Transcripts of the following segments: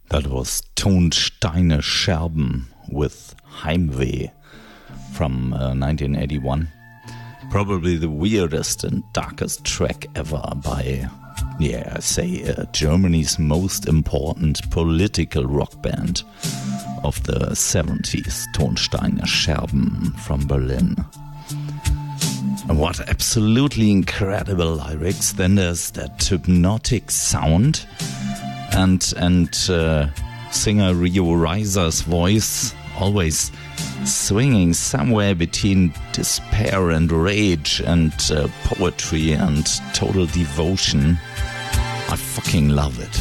That was Tonsteine Scherben with Heimweh from 1981. Probably the weirdest and darkest track ever by, I say, Germany's most important political rock band of the 70s, Tonsteine Scherben from Berlin. And what absolutely incredible lyrics. Then there's that hypnotic sound and singer Rio Reiser's voice always swinging somewhere between despair and rage and poetry and total devotion. I fucking love it.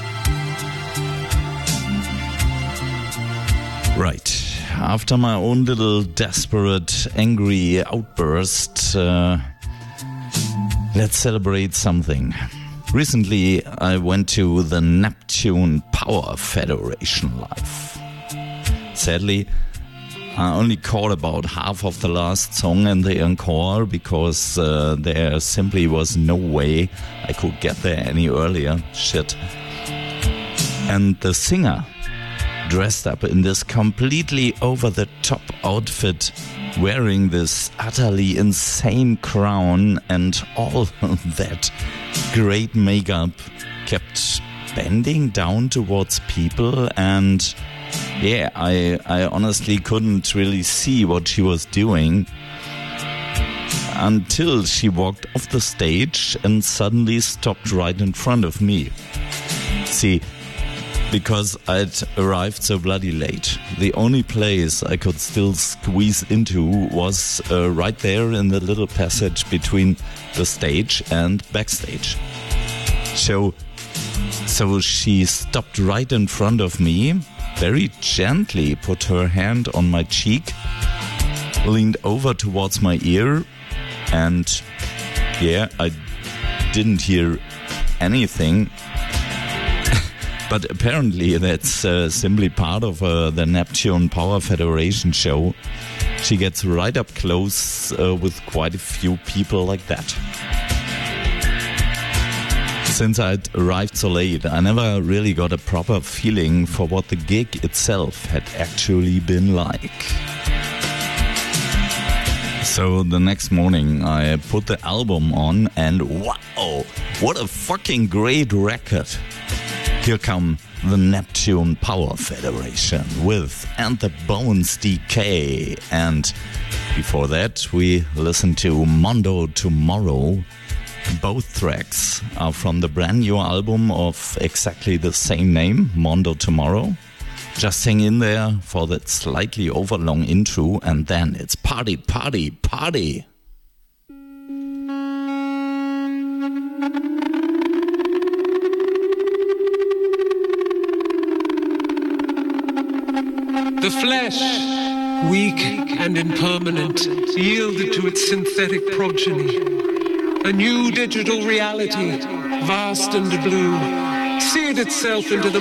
Right. After my own little desperate, angry outburst, let's celebrate something. Recently, I went to the Neptune Power Federation live. Sadly, I only caught about half of the last song in the encore because there simply was no way I could get there any earlier. Shit. And the singer, dressed up in this completely over-the-top outfit, wearing this utterly insane crown and all that great makeup, kept bending down towards people, and I honestly couldn't really see what she was doing until she walked off the stage and suddenly stopped right in front of me. See, because I'd arrived so bloody late, the only place I could still squeeze into was right there in the little passage between the stage and backstage. So she stopped right in front of me, very gently put her hand on my cheek, leaned over towards my ear, and I didn't hear anything. But apparently that's simply part of the Neptune Power Federation show. She gets right up close with quite a few people like that. Since I'd arrived so late, I never really got a proper feeling for what the gig itself had actually been like. So the next morning I put the album on and wow, what a fucking great record. Here come the Neptune Power Federation with And the Bones Decay. And before that, we listened to Mondo Tomorrow. Both tracks are from the brand new album of exactly the same name, Mondo Tomorrow. Just hang in there for that slightly overlong intro, and then it's party, party, party. The flesh, weak and impermanent, yielded to its synthetic progeny. A new digital reality, vast and blue, seared itself into the